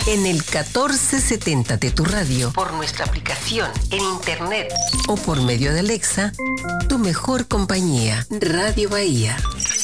En el 1470 de tu radio, por nuestra aplicación, en internet o por medio de Alexa, tu mejor compañía, Radio Bahía.